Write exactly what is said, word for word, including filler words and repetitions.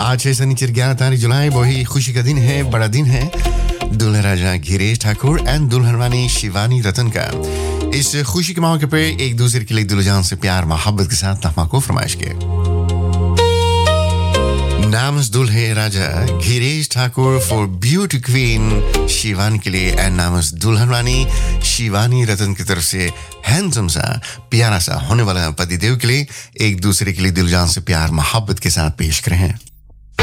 आज है शनिचर ग्यारह तारीख जुलाई, वही खुशी का दिन है, बड़ा दिन है दुल्हन राजा घिरेश ठाकुर एंड दुल्हन रानी शिवानी रतन का। इस खुशी के मौके पे एक दूसरे के लिए दिलजान से प्यार मोहब्बत के साथ तहमा को फरमाइश किए। नामस दुल्हे राजा घिरेश ठाकुर फॉर ब्यूटी क्वीन शिवानी के लिए एंड नामस दुल्हन रानी शिवानी रतन की तरफ से हैंडसम सा प्यारा सा होने वाला पतिदेव के लिए एक दूसरे के लिए दिलजान से प्यार मोहब्बत के साथ पेश करें हैं।